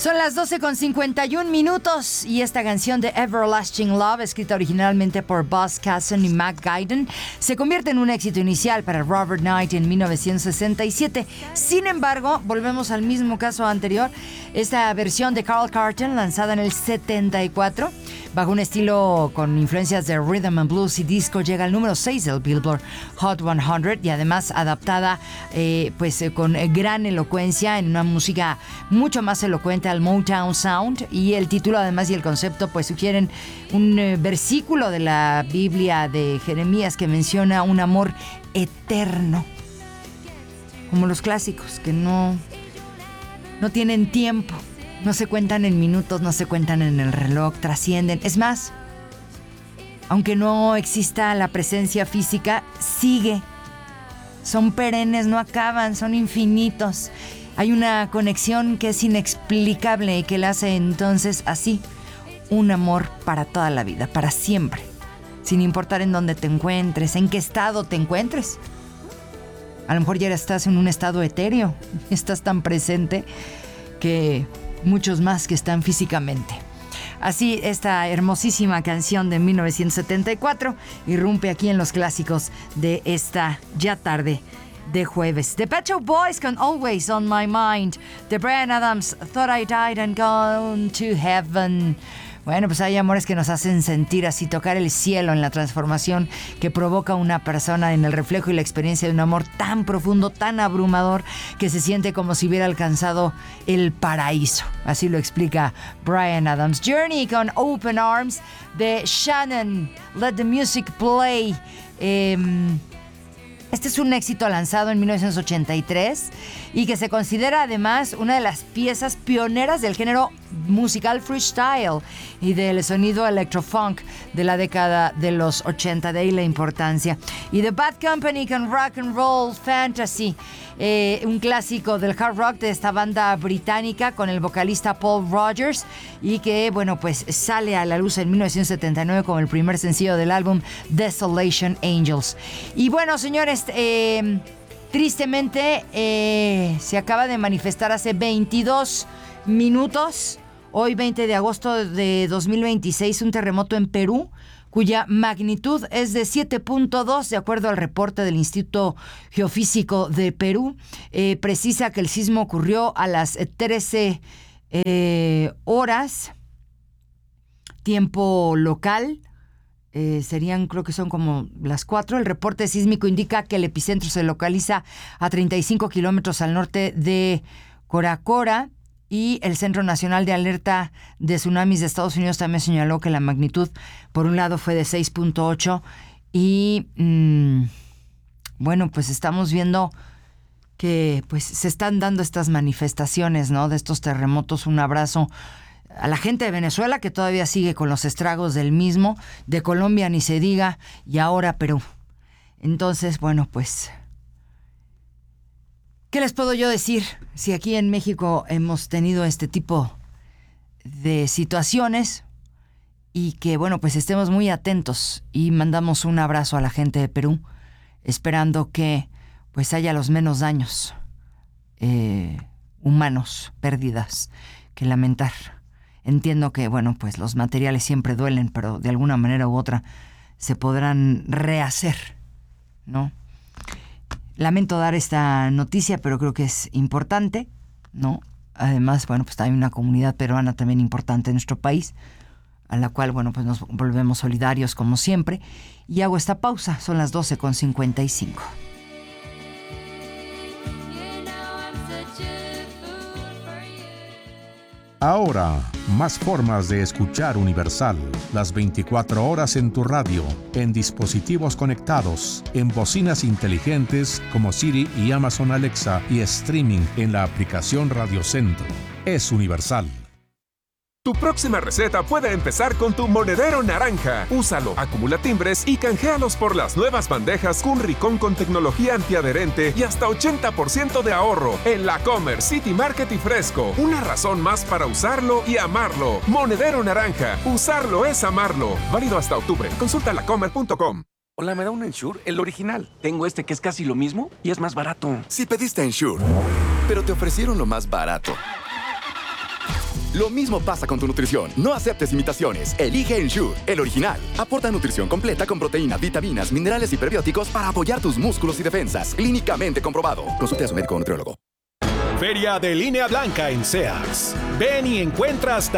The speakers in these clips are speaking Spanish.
Son las 12:51 y esta canción de Everlasting Love, escrita originalmente por Buzz Casson y Mac Guyton, se convierte en un éxito inicial para Robert Knight en 1967. Sin embargo, volvemos al mismo caso anterior, esta versión de Carl Carlton, lanzada en el 74, bajo un estilo con influencias de rhythm and blues y disco, llega al número 6 del Billboard Hot 100 y además adaptada con gran elocuencia en una música mucho más elocuente al Motown Sound, y el título además y el concepto pues sugieren un versículo de la Biblia de Jeremías que menciona un amor eterno, como los clásicos que no tienen tiempo, no se cuentan en minutos, no se cuentan en el reloj, trascienden. Es más, aunque no exista la presencia física, sigue. Son perennes, no acaban, son infinitos. Hay una conexión que es inexplicable y que la hace entonces así, un amor para toda la vida, para siempre, sin importar en dónde te encuentres, en qué estado te encuentres. A lo mejor ya estás en un estado etéreo, estás tan presente que muchos más que están físicamente. Así, esta hermosísima canción de 1974 irrumpe aquí en los clásicos de esta ya tarde de jueves. The Pet Shop Boys con Always on My Mind. The Bryan Adams, Thought I Died and Gone to Heaven. Bueno, pues hay amores que nos hacen sentir así, tocar el cielo en la transformación que provoca una persona en el reflejo y la experiencia de un amor tan profundo, tan abrumador, que se siente como si hubiera alcanzado el paraíso. Así lo explica Bryan Adams. Journey con Open Arms de Shannon. Let the Music Play. Este es un éxito lanzado en 1983 y que se considera además una de las piezas pioneras del género musical freestyle y del sonido electrofunk de la década de los 80, de ahí la importancia. Y The Bad Company con Rock and Roll Fantasy, un clásico del hard rock de esta banda británica con el vocalista Paul Rodgers, y que, bueno, pues sale a la luz en 1979 como el primer sencillo del álbum Desolation Angels. Y bueno, señores, tristemente se acaba de manifestar hace 22 minutos, hoy 20 de agosto de 2026, un terremoto en Perú, cuya magnitud es de 7.2, de acuerdo al reporte del Instituto Geofísico de Perú. Precisa que el sismo ocurrió a las 13 horas, tiempo local. Serían, creo que son como las 4. El reporte sísmico indica que el epicentro se localiza a 35 kilómetros al norte de Coracora, y el Centro Nacional de Alerta de Tsunamis de Estados Unidos también señaló que la magnitud, por un lado, fue de 6.8 y bueno, pues estamos viendo que pues se están dando estas manifestaciones, ¿no?, de estos terremotos. Un abrazo a la gente de Venezuela, que todavía sigue con los estragos del mismo, de Colombia ni se diga, y ahora Perú. Entonces, bueno, pues, ¿qué les puedo yo decir? Si aquí en México hemos tenido este tipo de situaciones, y que, bueno, pues estemos muy atentos, y mandamos un abrazo a la gente de Perú, esperando que pues haya los menos daños humanos, pérdidas que lamentar. Entiendo que, bueno, pues los materiales siempre duelen, pero de alguna manera u otra se podrán rehacer, ¿no? Lamento dar esta noticia, pero creo que es importante, ¿no? Además, bueno, pues hay una comunidad peruana también importante en nuestro país, a la cual, bueno, pues nos volvemos solidarios como siempre. Y hago esta pausa, son las 12:55. Ahora, más formas de escuchar Universal. Las 24 horas en tu radio, en dispositivos conectados, en bocinas inteligentes como Siri y Amazon Alexa, y streaming en la aplicación Radio Centro. Es Universal. Tu próxima receta puede empezar con tu monedero naranja. Úsalo, acumula timbres y canjealos por las nuevas bandejas Cunricón con tecnología antiadherente y hasta 80% de ahorro en La Comer, City Market y Fresco. Una razón más para usarlo y amarlo. Monedero naranja. Usarlo es amarlo. Válido hasta octubre. Consulta lacomer.com. Hola, ¿me da un Ensure? El original. Tengo este que es casi lo mismo y es más barato. Si pediste Ensure, pero te ofrecieron lo más barato. Lo mismo pasa con tu nutrición. No aceptes imitaciones. Elige Ensure, el original. Aporta nutrición completa con proteínas, vitaminas, minerales y prebióticos para apoyar tus músculos y defensas. Clínicamente comprobado. Consulte a su médico o nutriólogo. Feria de Línea Blanca en Sears. Ven y encuentra hasta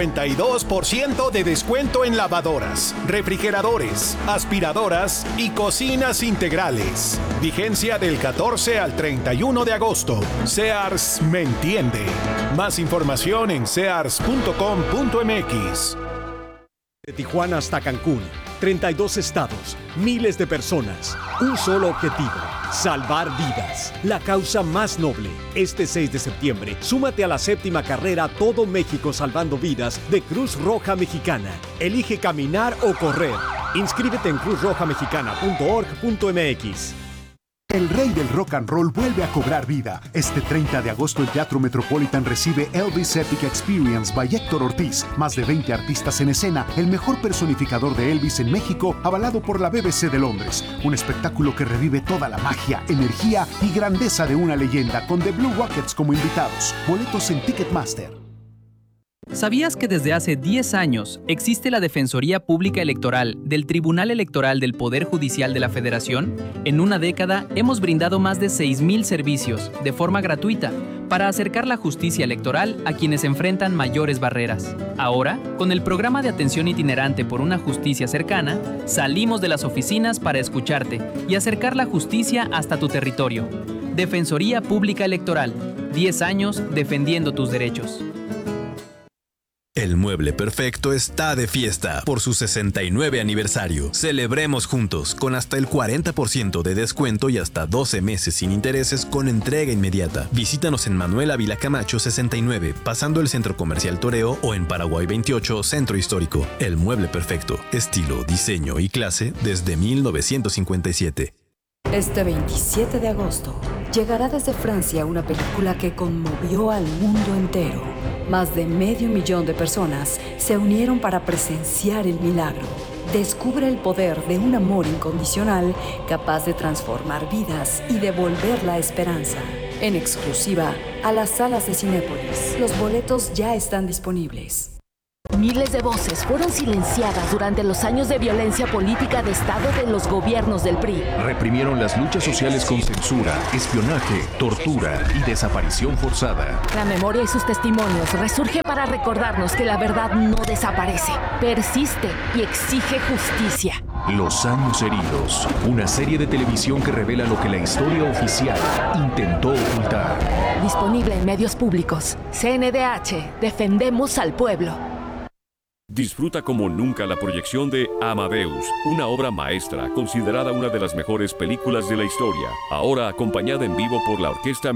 52% de descuento en lavadoras, refrigeradores, aspiradoras y cocinas integrales. Vigencia del 14 al 31 de agosto. Sears me entiende. Más información en sears.com.mx. De Tijuana hasta Cancún, 32 estados, miles de personas, un solo objetivo, salvar vidas. La causa más noble. Este 6 de septiembre, súmate a la 7ª carrera Todo México Salvando Vidas de Cruz Roja Mexicana. Elige caminar o correr. Inscríbete en cruzrojamexicana.org.mx. El rey del rock and roll vuelve a cobrar vida. Este 30 de agosto el Teatro Metropolitan recibe Elvis Epic Experience by Héctor Ortiz. Más de 20 artistas en escena, el mejor personificador de Elvis en México, avalado por la BBC de Londres. Un espectáculo que revive toda la magia, energía y grandeza de una leyenda, con The Blue Rockets como invitados. Boletos en Ticketmaster. ¿Sabías que desde hace 10 años existe la Defensoría Pública Electoral del Tribunal Electoral del Poder Judicial de la Federación? En una década hemos brindado más de 6,000 servicios de forma gratuita para acercar la justicia electoral a quienes enfrentan mayores barreras. Ahora, con el programa de atención itinerante por una justicia cercana, salimos de las oficinas para escucharte y acercar la justicia hasta tu territorio. Defensoría Pública Electoral, 10 años defendiendo tus derechos. El Mueble Perfecto está de fiesta por su 69 aniversario. Celebremos juntos con hasta el 40% de descuento y hasta 12 meses sin intereses con entrega inmediata. Visítanos en Manuel Ávila Camacho 69, pasando el Centro Comercial Toreo, o en Paraguay 28, Centro Histórico. El Mueble Perfecto, estilo, diseño y clase desde 1957. Este 27 de agosto llegará desde Francia una película que conmovió al mundo entero. Más de 500,000 de personas se unieron para presenciar el milagro. Descubre el poder de un amor incondicional capaz de transformar vidas y devolver la esperanza. En exclusiva a las salas de Cinépolis. Los boletos ya están disponibles. Miles de voces fueron silenciadas durante los años de violencia política de Estado de los gobiernos del PRI. Reprimieron las luchas sociales con censura, espionaje, tortura y desaparición forzada. La memoria y sus testimonios resurgen para recordarnos que la verdad no desaparece, persiste y exige justicia. Los años heridos, una serie de televisión que revela lo que la historia oficial intentó ocultar. Disponible en medios públicos. CNDH, defendemos al pueblo. Disfruta como nunca la proyección de Amadeus, una obra maestra considerada una de las mejores películas de la historia, ahora acompañada en vivo por la Orquesta